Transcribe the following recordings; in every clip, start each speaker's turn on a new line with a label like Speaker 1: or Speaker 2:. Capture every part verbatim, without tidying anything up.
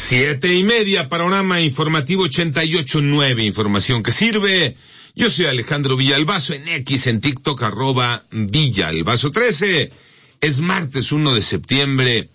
Speaker 1: Siete y media, panorama informativo ochenta y ocho nueve, información que sirve. Yo soy Alejandro Villalbazo, en X, en TikTok, arroba Villalbazo trece. Es martes uno de septiembre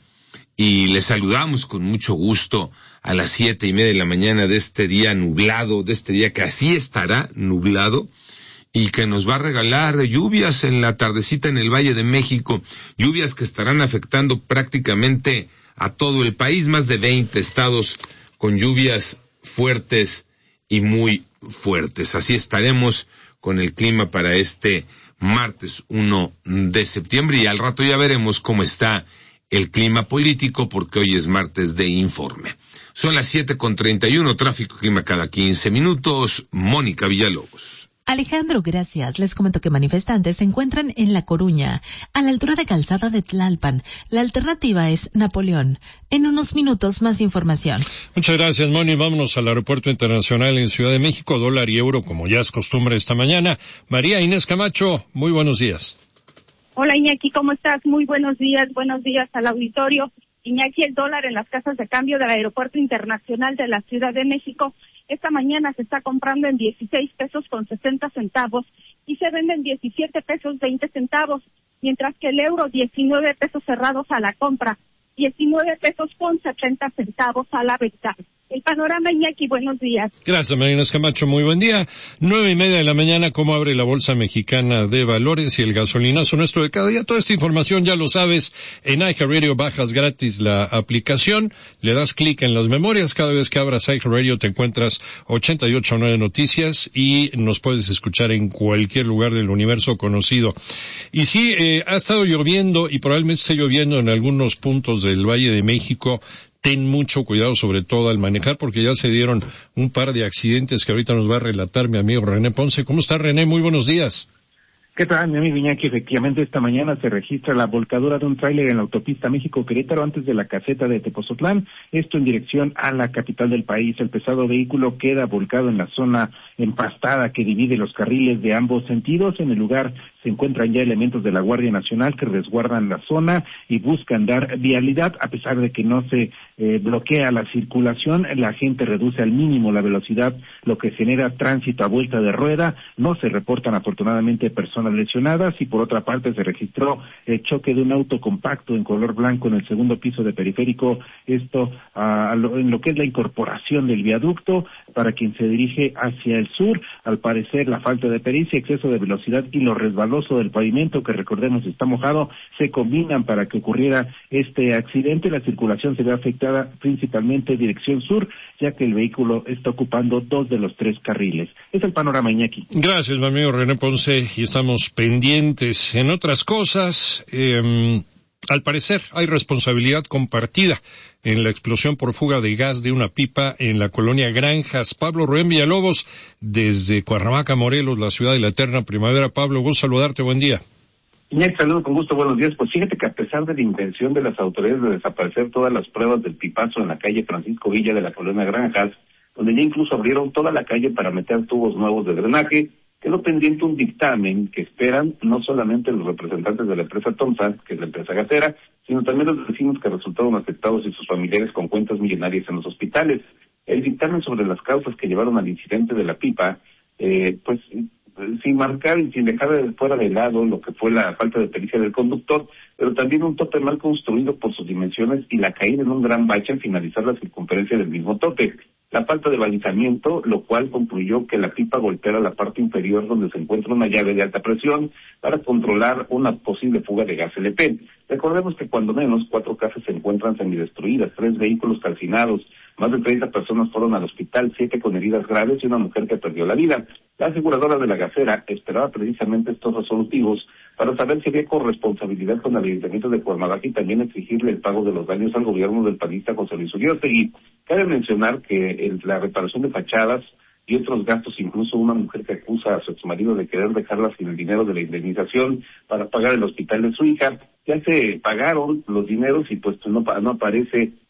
Speaker 1: y les saludamos con mucho gusto a las siete y media de la mañana de este día nublado, de este día que así estará nublado y que nos va a regalar lluvias en la tardecita en el Valle de México, lluvias que estarán afectando prácticamente a todo el país, más de veinte estados con lluvias fuertes y muy fuertes. Así estaremos con el clima para este martes uno de septiembre y al rato ya veremos cómo está el clima político porque hoy es martes de informe. Son las siete con treinta y uno, tráfico clima cada quince minutos. Mónica Villalobos.
Speaker 2: Alejandro, gracias. Les comento que manifestantes se encuentran en La Coruña, a la altura de Calzada de Tlalpan. La alternativa es Napoleón. En unos minutos, más información.
Speaker 3: Muchas gracias, Moni. Vámonos al Aeropuerto Internacional en Ciudad de México, dólar y euro, como ya es costumbre esta mañana. María Inés Camacho, muy buenos días.
Speaker 4: Hola, Iñaki, ¿cómo estás? Muy buenos días, buenos días al auditorio. Iñaki, el dólar en las casas de cambio del Aeropuerto Internacional de la Ciudad de México esta mañana se está comprando en dieciséis pesos con sesenta centavos y se vende en diecisiete pesos veinte centavos, mientras que el euro diecinueve pesos cerrados a la compra, diecinueve pesos con setenta centavos a la venta. El panorama, Iñaki, buenos días.
Speaker 3: Gracias, Marina Camacho, muy buen día. Nueve y media de la mañana, ¿cómo abre la Bolsa Mexicana de Valores y el gasolinazo nuestro de cada día? Toda esta información ya lo sabes, en iHeartRadio bajas gratis la aplicación, le das clic en las memorias, cada vez que abras iHeartRadio te encuentras ochenta y ocho nueve noticias y nos puedes escuchar en cualquier lugar del universo conocido. Y sí, eh, ha estado lloviendo y probablemente esté lloviendo en algunos puntos del Valle de México. Ten mucho cuidado, sobre todo al manejar, porque ya se dieron un par de accidentes que ahorita nos va a relatar mi amigo René Ponce. ¿Cómo está, René? Muy buenos días.
Speaker 5: ¿Qué tal, mi amigo Iñaki? Efectivamente, esta mañana se registra la volcadura de un tráiler en la autopista México-Querétaro antes de la caseta de Tepozotlán, esto en dirección a la capital del país. El pesado vehículo queda volcado en la zona empastada que divide los carriles de ambos sentidos. En el lugar se encuentran ya elementos de la Guardia Nacional que resguardan la zona y buscan dar vialidad. A pesar de que no se eh, bloquea la circulación, la gente reduce al mínimo la velocidad, lo que genera tránsito a vuelta de rueda. No se reportan afortunadamente personas lesionadas y por otra parte se registró el choque de un auto compacto en color blanco en el segundo piso de Periférico, esto a lo, en lo que es la incorporación del viaducto para quien se dirige hacia el sur. Al parecer la falta de pericia, exceso de velocidad y lo resbaloso del pavimento, que recordemos está mojado, se combinan para que ocurriera este accidente. La circulación se ve afectada principalmente en dirección sur, ya que el vehículo está ocupando dos de los tres carriles. Es el panorama, Iñaki.
Speaker 3: Gracias, mi amigo René Ponce, y estamos pendientes. En otras cosas, eh, al parecer hay responsabilidad compartida en la explosión por fuga de gas de una pipa en la colonia Granjas. Pablo Rubén Villalobos, desde Cuernavaca, Morelos, la ciudad de la eterna primavera. Pablo, gusto saludarte, buen día.
Speaker 6: Iñaki, saludo con gusto, buenos días. Pues fíjate que a pesar de la intención de las autoridades de desaparecer todas las pruebas del pipazo en la calle Francisco Villa de la colonia Granjas, donde ya incluso abrieron toda la calle para meter tubos nuevos de drenaje, quedó pendiente un dictamen que esperan no solamente los representantes de la empresa Tomsa, que es la empresa gasera, sino también los vecinos que resultaron afectados y sus familiares con cuentas millonarias en los hospitales. El dictamen sobre las causas que llevaron al incidente de la pipa, eh, pues sin marcar y sin dejar de fuera de lado lo que fue la falta de pericia del conductor, pero también un tope mal construido por sus dimensiones y la caída en un gran bache al finalizar la circunferencia del mismo tope. La falta de balizamiento, lo cual concluyó que la pipa golpeara la parte inferior donde se encuentra una llave de alta presión para controlar una posible fuga de gas L P. Recordemos que cuando menos cuatro casas se encuentran semidestruidas, tres vehículos calcinados, más de treinta personas fueron al hospital, siete con heridas graves y una mujer que perdió la vida. La aseguradora de la gasera esperaba precisamente estos resolutivos para saber si había corresponsabilidad con el Ayuntamiento de Cuernavaca y también exigirle el pago de los daños al gobierno del panista José Luis Uriostegui. Cabe mencionar que el, la reparación de fachadas y otros gastos, incluso una mujer que acusa a su exmarido de querer dejarla sin el dinero de la indemnización para pagar el hospital de su hija, ya se pagaron los dineros y pues no, no aparece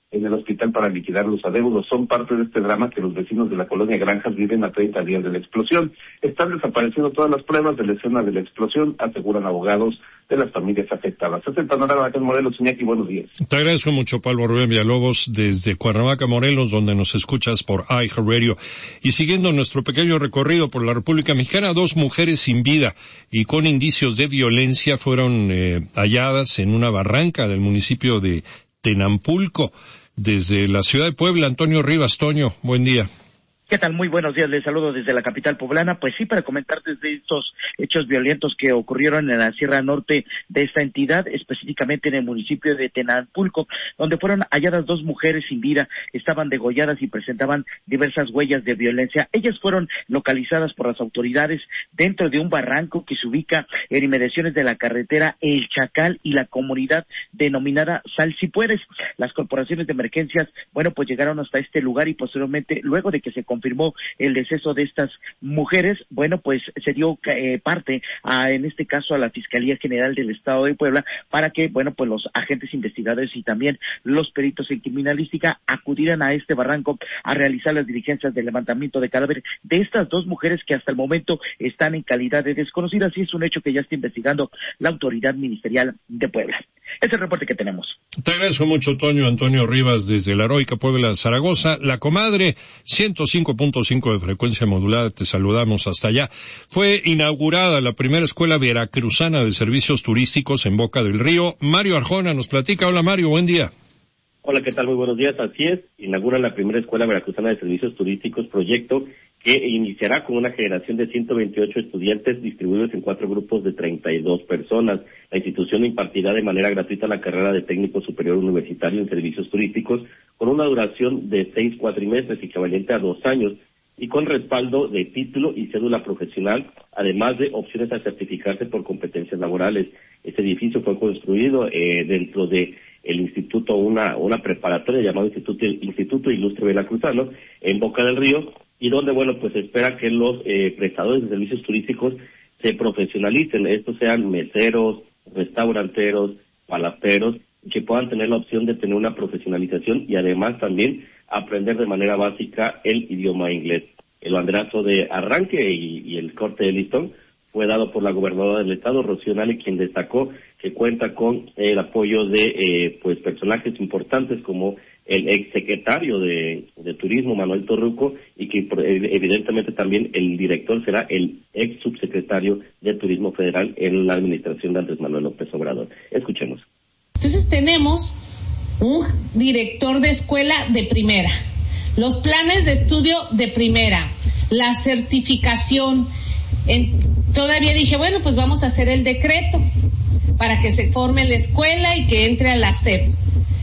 Speaker 6: en el hospital para liquidar los adeudos. Son parte de este drama que los vecinos de la colonia Granjas viven a treinta días de la explosión. Están desapareciendo todas las pruebas de la escena de la explosión, aseguran abogados de las familias afectadas. Es el panorama acá en Morelos. Iñaki, buenos días.
Speaker 3: Te agradezco mucho, Pablo Rubén Villalobos, desde Cuernavaca, Morelos, donde nos escuchas por iHeartRadio. Y siguiendo nuestro pequeño recorrido por la República Mexicana, dos mujeres sin vida y con indicios de violencia fueron eh, halladas en una barranca del municipio de Tenampulco. Desde la ciudad de Puebla, Antonio Rivas. Toño, buen día.
Speaker 7: ¿Qué tal? Muy buenos días, les saludo desde la capital poblana. Pues sí, para comentar desde estos hechos violentos que ocurrieron en la Sierra Norte de esta entidad, específicamente en el municipio de Tenampulco, donde fueron halladas dos mujeres sin vida, estaban degolladas y presentaban diversas huellas de violencia. Ellas fueron localizadas por las autoridades dentro de un barranco que se ubica en inmediaciones de la carretera El Chacal y la comunidad denominada Sal Si Puedes. Las corporaciones de emergencias, bueno, pues llegaron hasta este lugar y posteriormente, luego de que se confirmó el deceso de estas mujeres, bueno, pues se dio eh, parte a, en este caso, a la Fiscalía General del Estado de Puebla para que, bueno, pues los agentes investigadores y también los peritos en criminalística acudieran a este barranco a realizar las diligencias de levantamiento de cadáver de estas dos mujeres que hasta el momento están en calidad de desconocidas, y es un hecho que ya está investigando la autoridad ministerial de Puebla. Es el reporte que tenemos.
Speaker 3: Te agradezco mucho, Toño. Antonio Rivas, desde la heroica Puebla, Zaragoza. La Comadre, ciento cinco punto cinco de frecuencia modulada, te saludamos hasta allá. Fue inaugurada la primera escuela veracruzana de servicios turísticos en Boca del Río. Mario Arjona nos platica. Hola, Mario, buen día.
Speaker 8: Hola, ¿qué tal? Muy buenos días. Así es, inaugura la primera escuela veracruzana de servicios turísticos, proyecto que iniciará con una generación de ciento veintiocho estudiantes distribuidos en cuatro grupos de treinta y dos personas. La institución impartirá de manera gratuita la carrera de técnico superior universitario en servicios turísticos con una duración de seis cuatrimestres equivalente a dos años y con respaldo de título y cédula profesional, además de opciones a certificarse por competencias laborales. Este edificio fue construido eh, dentro de el instituto, una una preparatoria llamado Instituto, Instituto Ilustre Veracruzano, en Boca del Río, y donde, bueno, pues se espera que los eh, prestadores de servicios turísticos se profesionalicen, estos sean meseros, restauranteros, palaperos, que puedan tener la opción de tener una profesionalización y además también aprender de manera básica el idioma inglés. El banderazo de arranque y, y el corte de listón fue dado por la gobernadora del estado, Rocío Nale, quien destacó que cuenta con el apoyo de eh, pues personajes importantes como el exsecretario de, de Turismo, Manuel Torruco, y que evidentemente también el director será el ex subsecretario de Turismo Federal en la administración de Andrés Manuel López Obrador. Escuchemos.
Speaker 9: Entonces tenemos un director de escuela de primera, los planes de estudio de primera, la certificación. En, todavía dije, bueno, pues vamos a hacer el decreto para que se forme la escuela y que entre a la S E P.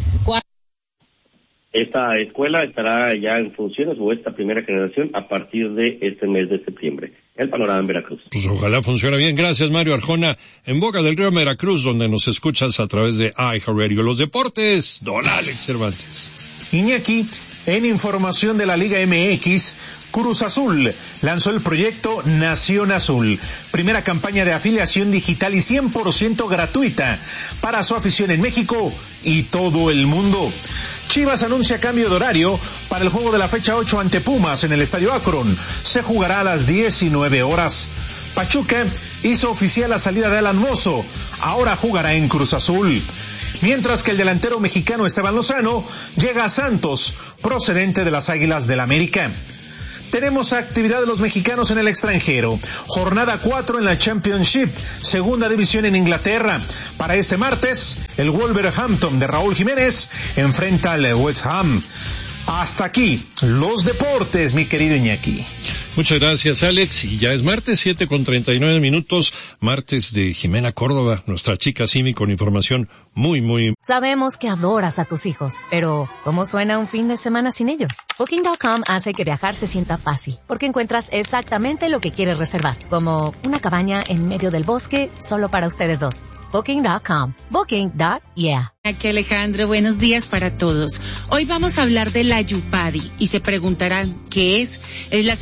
Speaker 8: Esta escuela estará ya en funciones, o esta primera generación, a partir de este mes de septiembre. El panorama en Veracruz.
Speaker 3: Pues ojalá funcione bien. Gracias, Mario Arjona. En Boca del Río, Veracruz, donde nos escuchas a través de iHeartRadio. Los deportes, don Alex Cervantes.
Speaker 10: Iñaki, en información de la Liga M X, Cruz Azul lanzó el proyecto Nación Azul, primera campaña de afiliación digital y cien por ciento gratuita para su afición en México y todo el mundo. Chivas anuncia cambio de horario para el juego de la fecha ocho ante Pumas en el Estadio Akron. Se jugará a las diecinueve horas. Pachuca hizo oficial la salida de Alan Mozo, ahora jugará en Cruz Azul. Mientras que el delantero mexicano Esteban Lozano llega a Santos, procedente de las Águilas del América. Tenemos actividad de los mexicanos en el extranjero. Jornada cuatro en la Championship, segunda división en Inglaterra. Para este martes, el Wolverhampton de Raúl Jiménez enfrenta al West Ham. Hasta aquí, los deportes, mi querido Iñaki.
Speaker 3: Muchas gracias, Alex. Y ya es martes, siete con treinta y nueve minutos, martes de Jimena Córdoba, nuestra chica Simi, con información muy, muy...
Speaker 11: Sabemos que adoras a tus hijos, pero ¿cómo suena un fin de semana sin ellos? Booking punto com hace que viajar se sienta fácil, porque encuentras exactamente lo que quieres reservar, como una cabaña en medio del bosque solo para ustedes dos. Booking punto com. Booking. Yeah.
Speaker 12: Aquí Alejandro, buenos días para todos. Hoy vamos a hablar de la Yupadi y se preguntarán, ¿qué es? Es la Asociación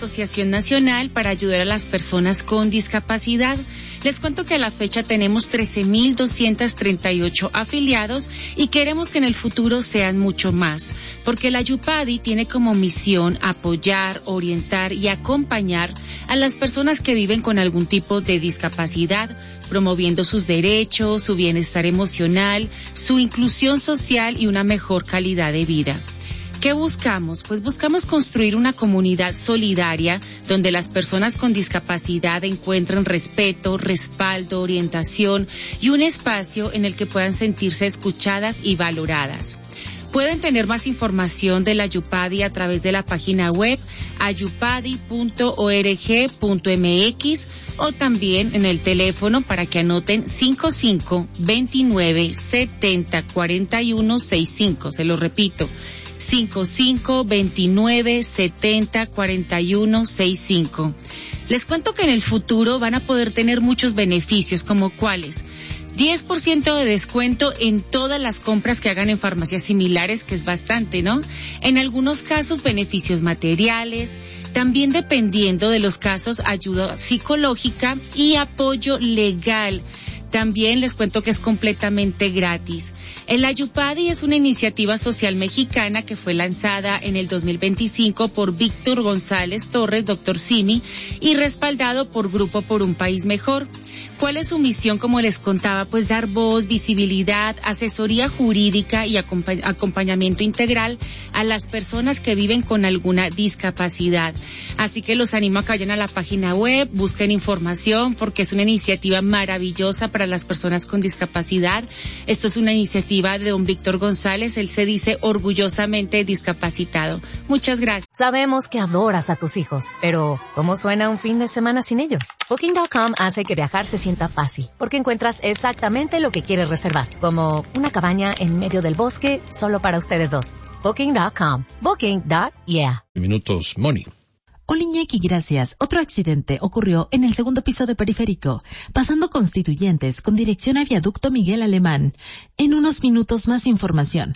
Speaker 12: Coordinación Nacional para ayudar a las personas con discapacidad. Les cuento que a la fecha tenemos trece mil doscientos treinta y ocho afiliados y queremos que en el futuro sean mucho más, porque la Yupadi tiene como misión apoyar, orientar y acompañar a las personas que viven con algún tipo de discapacidad, promoviendo sus derechos, su bienestar emocional, su inclusión social y una mejor calidad de vida. ¿Qué buscamos? Pues buscamos construir una comunidad solidaria donde las personas con discapacidad encuentren respeto, respaldo, orientación y un espacio en el que puedan sentirse escuchadas y valoradas. Pueden tener más información de la Yupadi a través de la página web ayupadi punto org punto m x o también en el teléfono para que anoten cinco cinco, veintinueve, setenta, cuarenta y uno, sesenta y cinco. Se lo repito. cinco cinco, veintinueve, setenta, cuarenta y uno, sesenta y cinco. Les cuento que en el futuro van a poder tener muchos beneficios, como cuáles. diez por ciento de descuento en todas las compras que hagan en farmacias similares, que es bastante, ¿no? En algunos casos, beneficios materiales. También, dependiendo de los casos, ayuda psicológica y apoyo legal. También les cuento que es completamente gratis. El Ayupadi es una iniciativa social mexicana que fue lanzada en el dos mil veinticinco por Víctor González Torres, doctor Simi, y respaldado por Grupo por un País Mejor. ¿Cuál es su misión? Como les contaba, pues dar voz, visibilidad, asesoría jurídica y acompa- acompañamiento integral a las personas que viven con alguna discapacidad. Así que los animo a que vayan a la página web, busquen información, porque es una iniciativa maravillosa para las personas con discapacidad. Esto es una iniciativa de don Víctor González, él se dice orgullosamente discapacitado. Muchas gracias.
Speaker 11: Sabemos que adoras a tus hijos, pero ¿cómo suena un fin de semana sin ellos? Booking punto com hace que viajar se sienta fácil, porque encuentras exactamente lo que quieres reservar, como una cabaña en medio del bosque solo para ustedes dos. Booking punto com. Booking. Yeah.
Speaker 3: Minutos, Moni.
Speaker 2: Hola Iñaki, gracias. Otro accidente ocurrió en el segundo piso de Periférico, pasando Constituyentes con dirección a Viaducto Miguel Alemán. En unos minutos más información.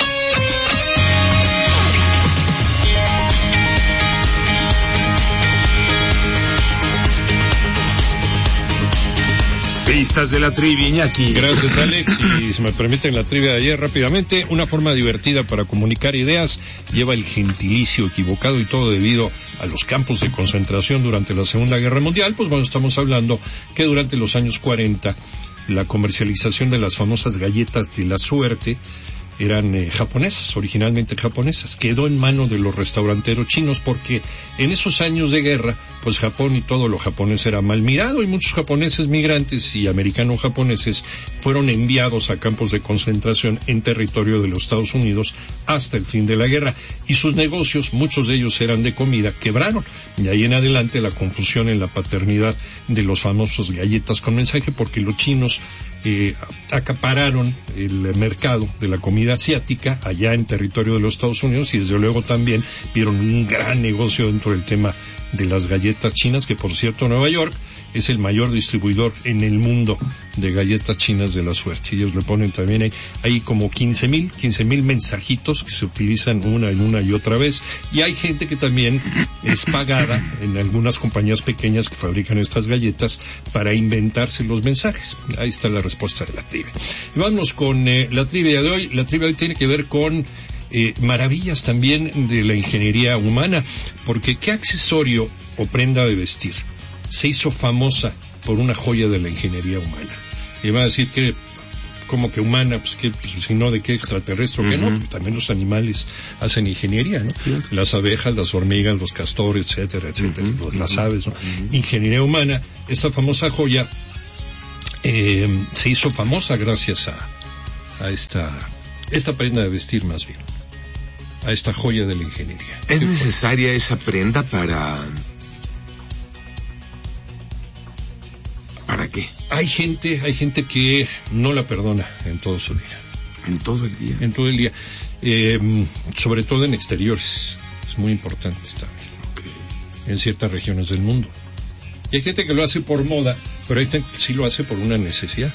Speaker 1: Pistas de la trivia, Iñaki.
Speaker 3: Gracias, Alex. Y si me permiten la trivia de ayer rápidamente, una forma divertida para comunicar ideas lleva el gentilicio equivocado, y todo debido a los campos de concentración durante la Segunda Guerra Mundial. Pues bueno, estamos hablando que durante los años cuarenta la comercialización de las famosas galletas de la suerte eran eh, japonesas, originalmente japonesas. Quedó en manos de los restauranteros chinos porque en esos años de guerra, pues Japón y todo lo japonés era mal mirado, y muchos japoneses migrantes y americanos japoneses fueron enviados a campos de concentración en territorio de los Estados Unidos hasta el fin de la guerra, y sus negocios, muchos de ellos eran de comida, quebraron. Y ahí en adelante la confusión en la paternidad de los famosos galletas con mensaje, porque los chinos eh, acapararon el mercado de la comida asiática allá en territorio de los Estados Unidos, y desde luego también vieron un gran negocio dentro del tema de las galletas chinas, que por cierto Nueva York es el mayor distribuidor en el mundo de galletas chinas de la suerte. Ellos le ponen también ahí, hay como quince mil mensajitos que se utilizan una y una y otra vez, y hay gente que también es pagada en algunas compañías pequeñas que fabrican estas galletas para inventarse los mensajes. Ahí está la respuesta de la trivia. Y vamos con eh, la trivia de hoy. La trivia de hoy tiene que ver con Eh, maravillas también de la ingeniería humana, porque ¿qué accesorio o prenda de vestir se hizo famosa por una joya de la ingeniería humana? Y va a decir que, como que humana, pues que, pues, si no, de qué extraterrestre, uh-huh. que no, pues también los animales hacen ingeniería, ¿no? Sí. Las abejas, las hormigas, los castores, etcétera, etcétera, uh-huh. las aves, ¿no? Uh-huh. Ingeniería humana, esta famosa joya eh, se hizo famosa gracias a, a esta, esta prenda de vestir, más bien, a esta joya de la ingeniería.
Speaker 1: ¿Es necesaria esa prenda para... ¿Para qué?
Speaker 3: Hay gente, hay gente que no la perdona en todo su día.
Speaker 1: ¿En todo el día?
Speaker 3: En todo el día. Eh, sobre todo en exteriores. Es muy importante también. Okay. En ciertas regiones del mundo. Y hay gente que lo hace por moda, pero hay gente que sí lo hace por una necesidad.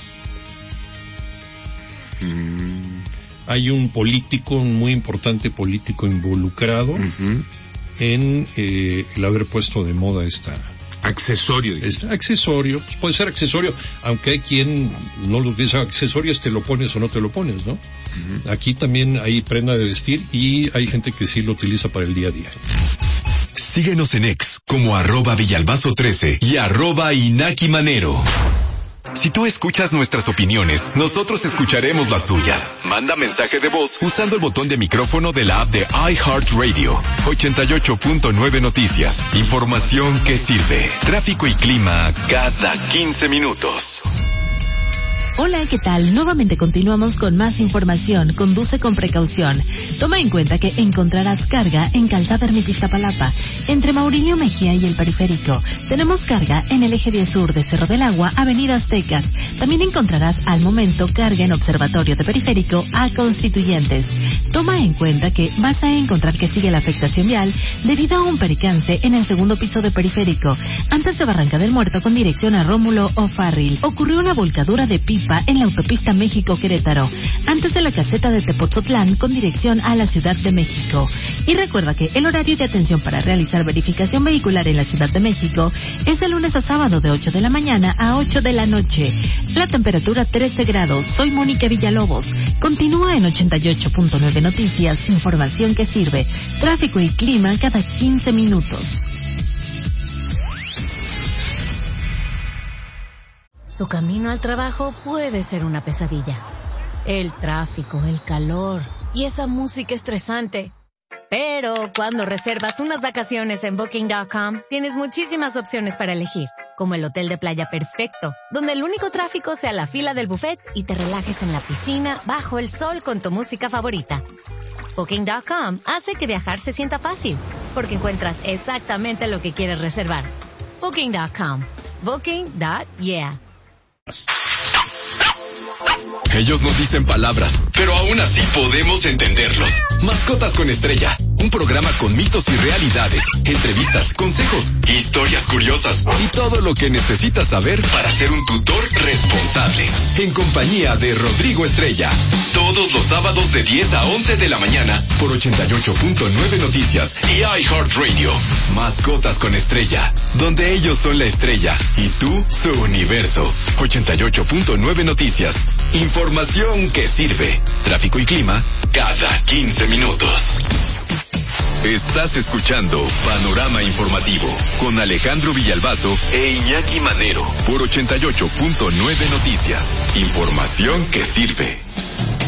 Speaker 3: Mm. Hay un político, un muy importante político involucrado, uh-huh. en eh, el haber puesto de moda esta...
Speaker 1: Accesorio.
Speaker 3: Es accesorio, pues puede ser accesorio, aunque hay quien no lo dice accesorio, es te lo pones o no te lo pones, ¿no? Uh-huh. Aquí también hay prenda de vestir y hay gente que sí lo utiliza para el día a día.
Speaker 13: Síguenos en X como arroba Villalbazo trece y arroba Inaki Manero. Si tú escuchas nuestras opiniones, nosotros escucharemos las tuyas. Manda mensaje de voz usando el botón de micrófono de la app de iHeartRadio. ochenta y ocho punto nueve Noticias. Información que sirve. Tráfico y clima cada quince minutos.
Speaker 2: Hola, ¿qué tal? Nuevamente continuamos con más información. Conduce con precaución. Toma en cuenta que encontrarás carga en Calzada Ermita Iztapalapa, entre Maurilio Mejía y el Periférico. Tenemos carga en el eje diez sur de Cerro del Agua, Avenida Aztecas. También encontrarás al momento carga en Observatorio de Periférico a Constituyentes. Toma en cuenta que vas a encontrar que sigue la afectación vial debido a un percance en el segundo piso de Periférico, antes de Barranca del Muerto con dirección a Rómulo O'Farrill. Ocurrió una volcadura de pipa en la autopista México-Querétaro, antes de la caseta de Tepoztlán con dirección a la Ciudad de México. Y recuerda que el horario de atención para realizar verificación vehicular en la Ciudad de México es de lunes a sábado de ocho de la mañana a ocho de la noche. La temperatura trece grados. Soy Mónica Villalobos. Continúa en ochenta y ocho punto nueve Noticias, información que sirve. Tráfico y clima cada quince minutos.
Speaker 11: Tu camino al trabajo puede ser una pesadilla. El tráfico, el calor y esa música estresante. Pero cuando reservas unas vacaciones en Booking punto com, tienes muchísimas opciones para elegir, como el hotel de playa perfecto, donde el único tráfico sea la fila del buffet y te relajes en la piscina bajo el sol con tu música favorita. Booking punto com hace que viajar se sienta fácil, porque encuentras exactamente lo que quieres reservar. Booking punto com. Booking punto yeah.
Speaker 13: Ellos nos dicen palabras, pero aún así podemos entenderlos. Mascotas con Estrella, un programa con mitos y realidades, entrevistas, consejos, historias curiosas y todo lo que necesitas saber para ser un tutor responsable. En compañía de Rodrigo Estrella, todos los sábados de diez a once de la mañana por ochenta y ocho punto nueve Noticias y iHeartRadio. Mascotas con Estrella, donde ellos son la estrella y tú su universo. ochenta y ocho punto nueve Noticias. Información que sirve. Tráfico y clima cada quince minutos. Estás escuchando Panorama Informativo con Alejandro Villalbazo e Iñaki Manero por ochenta y ocho punto nueve Noticias. Información que sirve.